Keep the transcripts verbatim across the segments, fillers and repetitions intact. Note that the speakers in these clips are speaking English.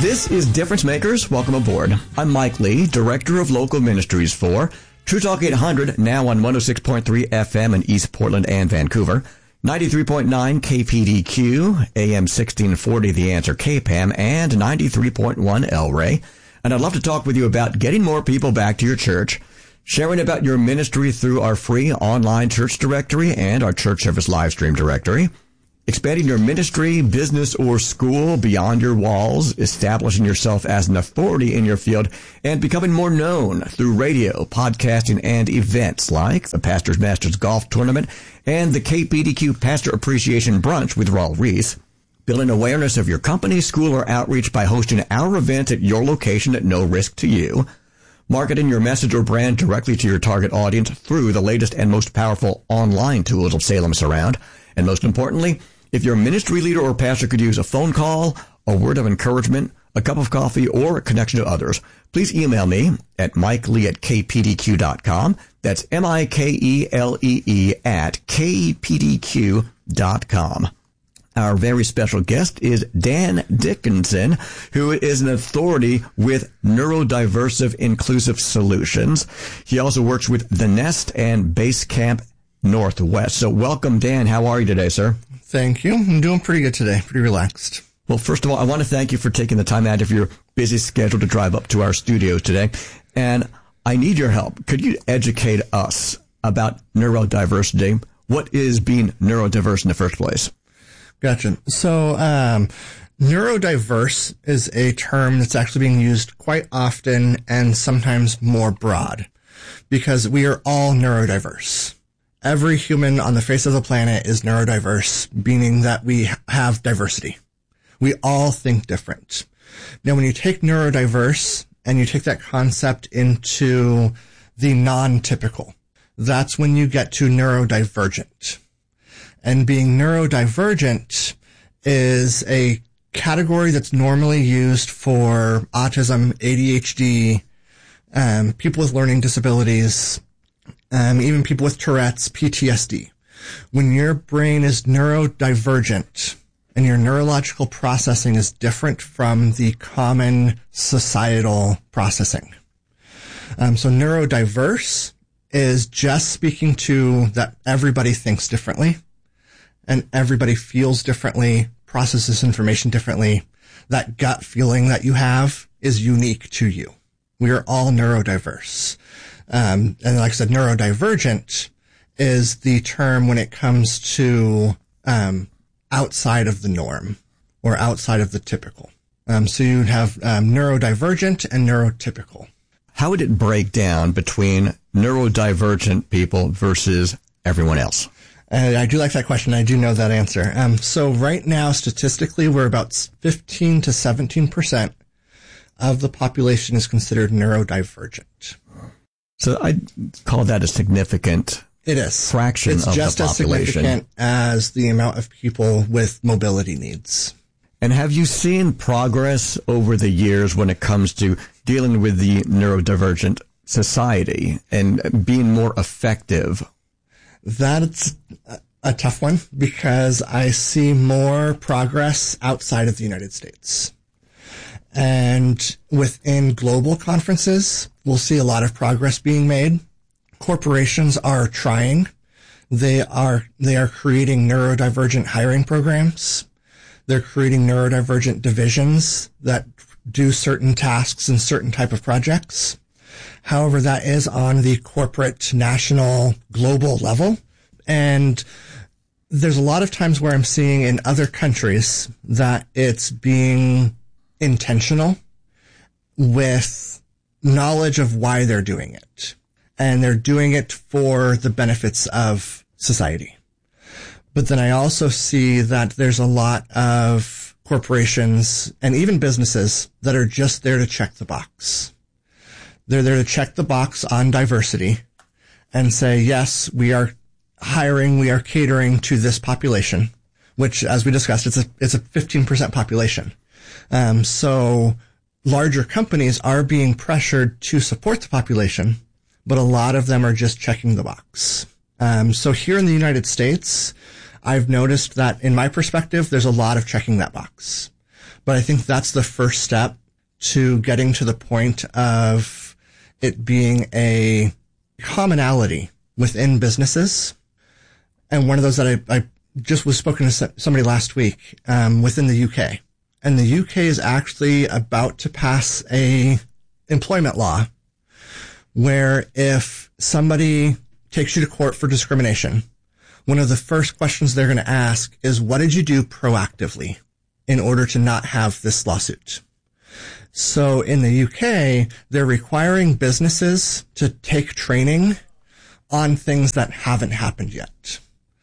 This is Difference Makers. Welcome aboard. I'm Mike Lee, Director of Local Ministries for True Talk eight hundred, now on one oh six point three F M in East Portland and Vancouver, ninety-three point nine K P D Q, A M sixteen forty The Answer K P A M, and ninety-three point one L R A. And I'd love to talk with you about getting more people back to your church, sharing about your ministry through our free online church directory and our church service live stream directory, expanding your ministry, business, or school beyond your walls, establishing yourself as an authority in your field, and becoming more known through radio, podcasting, and events like the Pastor's Masters Golf Tournament and the K P D Q Pastor Appreciation Brunch with Raul Reese. Building awareness of your company, school, or outreach by hosting our event at your location at no risk to you. Marketing your message or brand directly to your target audience through the latest and most powerful online tools of Salem Surround. And most importantly, if your ministry leader or pastor could use a phone call, a word of encouragement, a cup of coffee, or a connection to others, please email me at mikelee at k p d q dot com. That's M I K E L E E at k p d q dot com. Our very special guest is Dan Dickinson, who is an authority with Neurodiversive Inclusive Solutions. He also works with The Nest and Basecamp Northwest. So welcome, Dan. How are you today, sir? Thank you. I'm doing pretty good today. Pretty relaxed. Well, first of all, I want to thank you for taking the time out of your busy schedule to drive up to our studios today. And I need your help. Could you educate us about neurodiversity? What is being neurodiverse in the first place? Gotcha. So, um, neurodiverse is a term that's actually being used quite often and sometimes more broad because we are all neurodiverse. Every human on the face of the planet is neurodiverse, meaning that we have diversity. We all think different. Now, when you take neurodiverse and you take that concept into the non-typical, that's when you get to neurodivergent. And being neurodivergent is a category that's normally used for autism, A D H D, um, people with learning disabilities, um, even people with Tourette's, P T S D. When your brain is neurodivergent and your neurological processing is different from the common societal processing. Um, so neurodiverse is just speaking to that everybody thinks differently. And everybody feels differently, processes information differently. That gut feeling that you have is unique to you. We are all neurodiverse. Um, and like I said, neurodivergent is the term when it comes to um, outside of the norm or outside of the typical. Um, so you'd have um, neurodivergent and neurotypical. How would it break down between neurodivergent people versus everyone else? Uh, I do like that question. I do know that answer. Um, so right now, statistically, we're about fifteen to seventeen percent of the population is considered neurodivergent. So I call that a significant it is. fraction it's of the population. It's just as significant as the amount of people with mobility needs. And have you seen progress over the years when it comes to dealing with the neurodivergent society and being more effective? That's a tough one because I see more progress outside of the United States. And within global conferences, we'll see a lot of progress being made. Corporations are trying. They are, they are creating neurodivergent hiring programs. They're creating neurodivergent divisions that do certain tasks and certain type of projects. However, that is on the corporate, national, global level. And there's a lot of times where I'm seeing in other countries that it's being intentional with knowledge of why they're doing it. And they're doing it for the benefits of society. But then I also see that there's a lot of corporations and even businesses that are just there to check the box. They're there to check the box on diversity and say, yes, we are hiring, we are catering to this population, which, as we discussed, it's a, it's a fifteen percent population. Um, so larger companies are being pressured to support the population, but a lot of them are just checking the box. Um, so here in the United States, I've noticed that in my perspective, there's a lot of checking that box. But I think that's the first step to getting to the point of it being a commonality within businesses. And one of those that I, I just was spoken to somebody last week um, within the U K. And the U K is actually about to pass a employment law where if somebody takes you to court for discrimination, one of the first questions they're going to ask is, what did you do proactively in order to not have this lawsuit? So in the U K, they're requiring businesses to take training on things that haven't happened yet.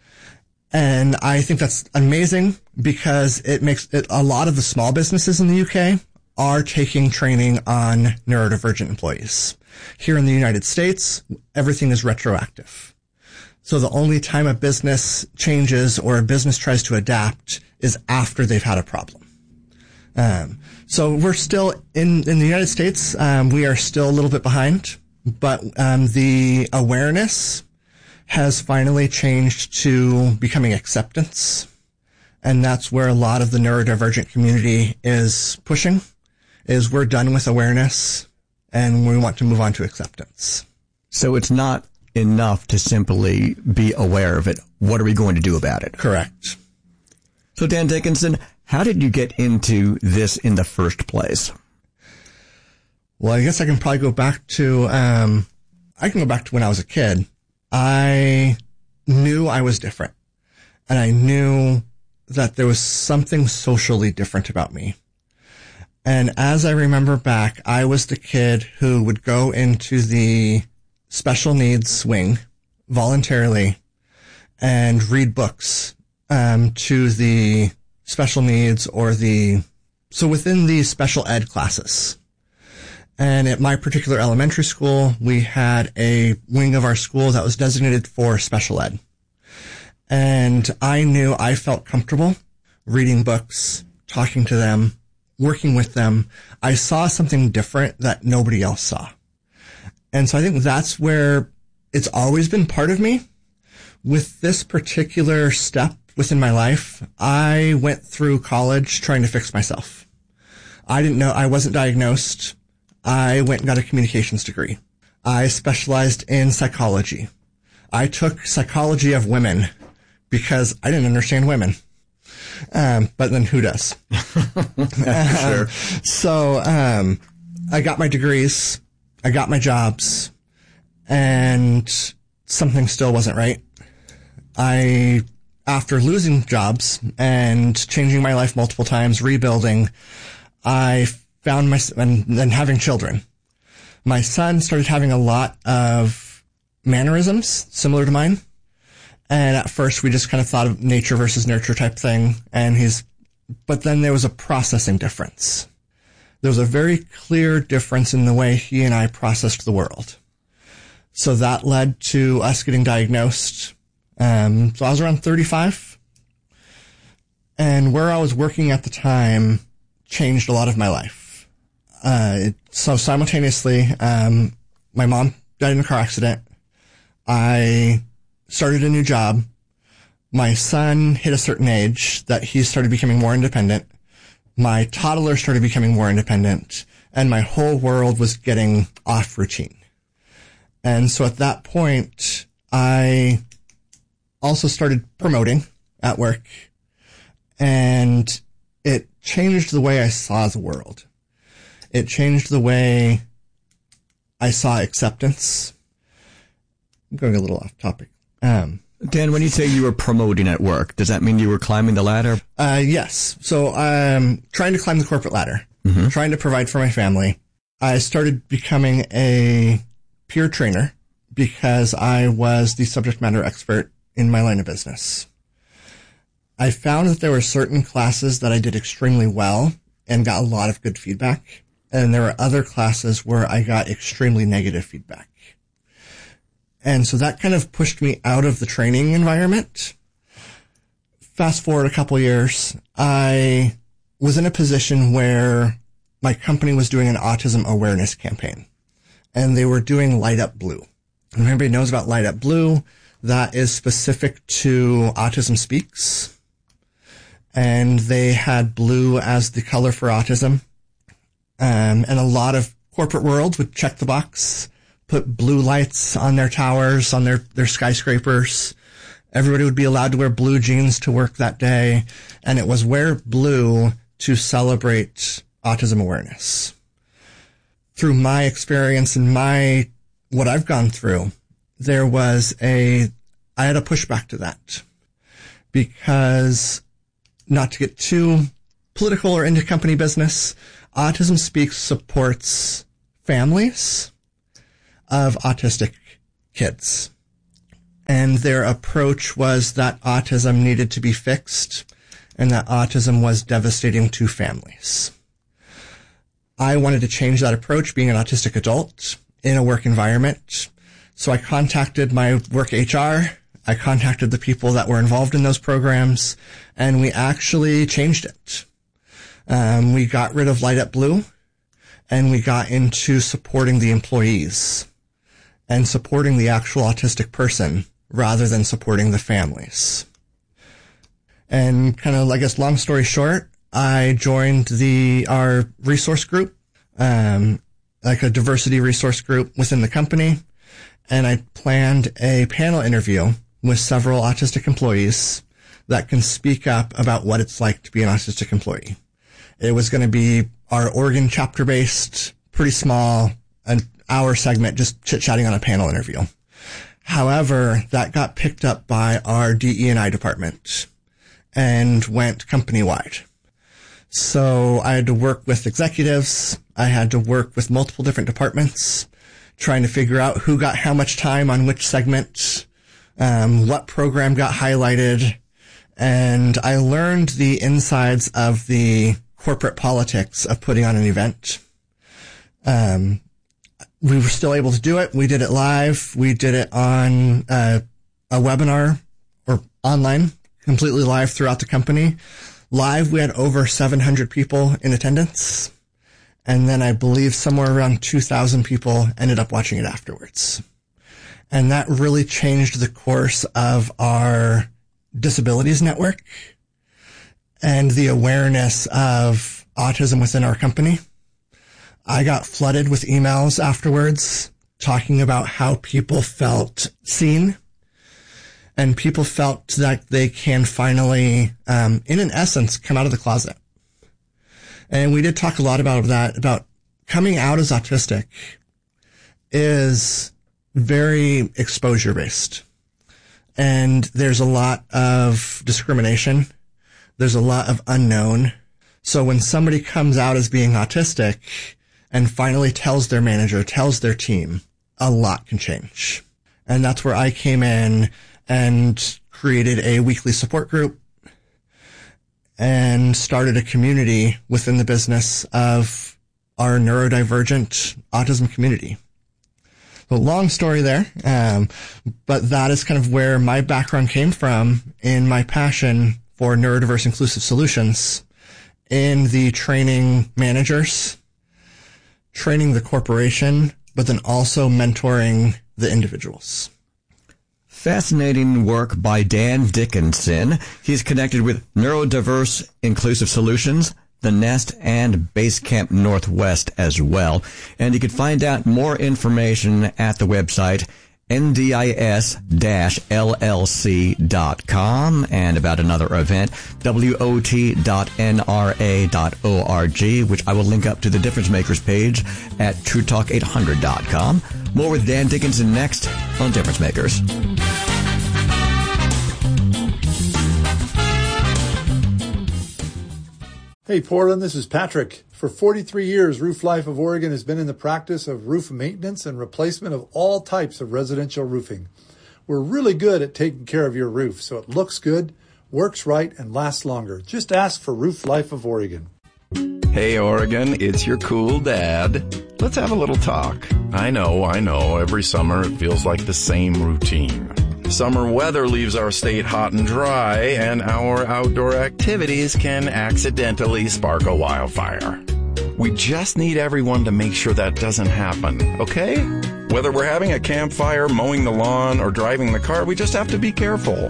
And I think that's amazing because it makes it, a lot of the small businesses in the U K are taking training on neurodivergent employees. Here in the United States, everything is retroactive. So the only time a business changes or a business tries to adapt is after they've had a problem. Um, so we're still in, in the United States, um, we are still a little bit behind, but, um, the awareness has finally changed to becoming acceptance. And that's where a lot of the neurodivergent community is pushing, is we're done with awareness and we want to move on to acceptance. So it's not enough to simply be aware of it. What are we going to do about it? Correct. So Dan Dickinson, how did you get into this in the first place? Well, I guess I can probably go back to, um, I can go back to when I was a kid. I knew I was different, and I knew that there was something socially different about me. And as I remember back, I was the kid who would go into the special needs wing voluntarily and read books um, to the special needs or the, so within the special ed classes. And at my particular elementary school, we had a wing of our school that was designated for special ed. And I knew I felt comfortable reading books, talking to them, working with them. I saw something different that nobody else saw. And so I think that's where it's always been part of me. With this particular step within my life, I went through college trying to fix myself. I didn't know, I wasn't diagnosed. I went and got a communications degree. I specialized in psychology. I took psychology of women because I didn't understand women. Um, but then who does? Sure. Um, so, um, I got my degrees. I got my jobs, and something still wasn't right. I, after losing jobs and changing my life multiple times, rebuilding, I found my, and then having children. My son started having a lot of mannerisms similar to mine. And at first we just kind of thought of nature versus nurture type thing. And he's, but then there was a processing difference. There was a very clear difference in the way he and I processed the world. So that led to us getting diagnosed. Um, so I was around thirty-five. And where I was working at the time changed a lot of my life. Uh, it, so simultaneously, um, my mom died in a car accident. I started a new job. My son hit a certain age that he started becoming more independent. My toddler started becoming more independent, and my whole world was getting off routine. And so at that point, I also started promoting at work, and it changed the way I saw the world. It changed the way I saw acceptance. I'm going a little off topic. Um, Dan, when you say you were promoting at work, does that mean you were climbing the ladder? Uh, yes. So I'm trying to climb the corporate ladder, mm-hmm. trying to provide for my family. I started becoming a peer trainer because I was the subject matter expert in my line of business. I found that there were certain classes that I did extremely well and got a lot of good feedback. And there were other classes where I got extremely negative feedback. And so that kind of pushed me out of the training environment. Fast forward a couple years, I was in a position where my company was doing an autism awareness campaign, and they were doing Light Up Blue. And everybody knows about Light Up Blue. That is specific to Autism Speaks. and they had blue as the color for autism. Um, and a lot of corporate world would check the box, put blue lights on their towers, on their, their skyscrapers. Everybody would be allowed to wear blue jeans to work that day. And it was wear blue to celebrate autism awareness. Through my experience and my, what I've gone through, there was a, I had a pushback to that because, not to get too political or into company business, Autism Speaks supports families of autistic kids. And their approach was that autism needed to be fixed and that autism was devastating to families. I wanted to change that approach being an autistic adult in a work environment. So I contacted my work H R. I contacted the people that were involved in those programs, and we actually changed it. Um, we got rid of Light Up Blue, and we got into supporting the employees and supporting the actual autistic person rather than supporting the families. And kind of, I guess, long story short, I joined the our resource group, um, like a diversity resource group within the company, and I planned a panel interview with several autistic employees that can speak up about what it's like to be an autistic employee. It was going to be our Oregon chapter based, pretty small, an hour segment, just chit chatting on a panel interview. However, that got picked up by our D E and I department and went company wide. So I had to work with executives. I had to work with multiple different departments, trying to figure out who got how much time on which segment, um, what program got highlighted. And I learned the insides of the corporate politics of putting on an event. Um, we were still able to do it. We did it live. We did it on uh, a webinar or online, completely live throughout the company. Live, we had over seven hundred people in attendance. And then I believe somewhere around two thousand people ended up watching it afterwards. And that really changed the course of our disabilities network and the awareness of autism within our company. I got flooded with emails afterwards talking about how people felt seen and people felt that they can finally, um, in an essence, come out of the closet. And we did talk a lot about that, about coming out as autistic is very exposure based. And there's a lot of discrimination. There's a lot of unknown. So when somebody comes out as being autistic and finally tells their manager, tells their team, a lot can change. And that's where I came in and created a weekly support group and started a community within the business of our neurodivergent autism community. So long story there, um, but that is kind of where my background came from in my passion for neurodiverse inclusive solutions in the training managers, training the corporation, but then also mentoring the individuals. Fascinating work by Dan Dickinson. He's connected with Neurodiverse Inclusive Solutions, The Nest, and Basecamp Northwest as well. And you can find out more information at the website N D I S L L C dot com and about another event, W O T dot N R A dot org, which I will link up to the Difference Makers page at True Talk eight hundred dot com. More with Dan Dickinson next on Difference Makers. Hey Portland, this is Patrick. For forty-three years, Roof Life of Oregon has been in the practice of roof maintenance and replacement of all types of residential roofing. We're really good at taking care of your roof so it looks good, works right, and lasts longer. Just ask for Roof Life of Oregon. Hey Oregon, it's your cool dad. Let's have a little talk. I know, I know, every summer it feels like the same routine. Summer weather leaves our state hot and dry, and our outdoor activities can accidentally spark a wildfire. We just need everyone to make sure that doesn't happen, okay? Whether we're having a campfire, mowing the lawn, or driving the car, we just have to be careful.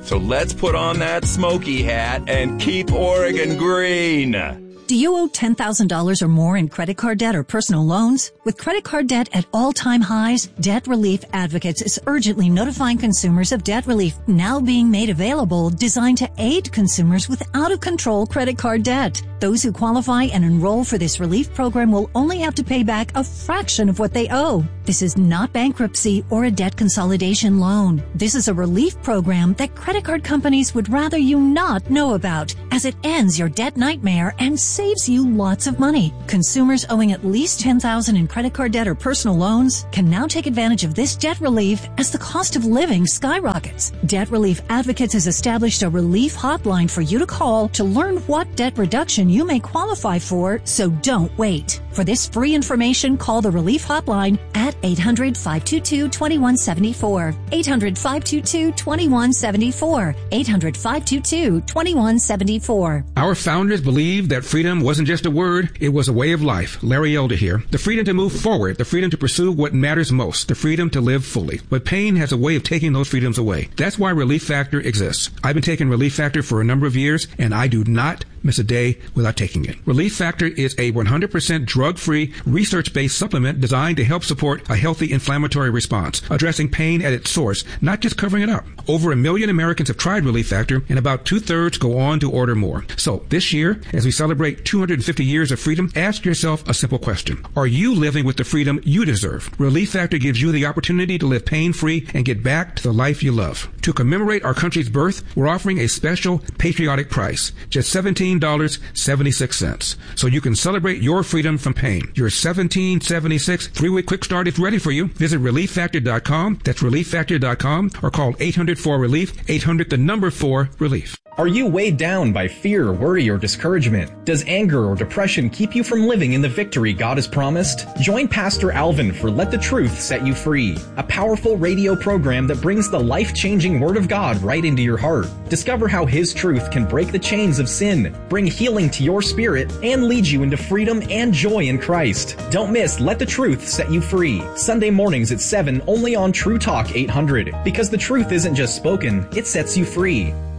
So let's put on that smoky hat and keep Oregon green. Do you owe ten thousand dollars or more in credit card debt or personal loans? With credit card debt at all-time highs, Debt Relief Advocates is urgently notifying consumers of debt relief now being made available, designed to aid consumers with out-of-control credit card debt. Those who qualify and enroll for this relief program will only have to pay back a fraction of what they owe. This is not bankruptcy or a debt consolidation loan. This is a relief program that credit card companies would rather you not know about, as it ends your debt nightmare and saves you lots of money. Consumers owing at least ten thousand dollars in credit card debt or personal loans can now take advantage of this debt relief as the cost of living skyrockets. Debt Relief Advocates has established a relief hotline for you to call to learn what debt reduction you may qualify for, so don't wait. For this free information, call the relief hotline at eight hundred, five two two, two one seven four. eight hundred, five two two, two one seven four. eight hundred, five two two, two one seven four. Our founders believed that freedom wasn't just a word, it was a way of life. Larry Elder here. The freedom to move forward, the freedom to pursue what matters most, the freedom to live fully. But pain has a way of taking those freedoms away. That's why Relief Factor exists. I've been taking Relief Factor for a number of years, and I do not miss a day without taking it. Relief Factor is a one hundred percent drug-free, research-based supplement designed to help support a healthy inflammatory response, addressing pain at its source, not just covering it up. Over a million Americans have tried Relief Factor, and about two-thirds go on to order more. So this year, as we celebrate two hundred fifty years of freedom, ask yourself a simple question. Are you living with the freedom you deserve? Relief Factor gives you the opportunity to live pain-free and get back to the life you love. To commemorate our country's birth, we're offering a special patriotic price, just seventeen dollars and seventy-six cents. So you can celebrate your freedom from pain. Your seventeen dollars and seventy-six cents three-week quick start is ready for you. Visit relief factor dot com. That's relief factor dot com, or call eight hundred four relief, eight hundred the number four relief. Are you weighed down by fear, worry, or discouragement? Does anger or depression keep you from living in the victory God has promised? Join Pastor Alvin for Let the Truth Set You Free, a powerful radio program that brings the life-changing Word of God right into your heart. Discover how His truth can break the chains of sin, bring healing to your spirit, and lead you into freedom and joy in Christ. Don't miss Let the Truth Set You Free, Sunday mornings at seven, only on True Talk eight hundred. Because the truth isn't just spoken, it sets you free.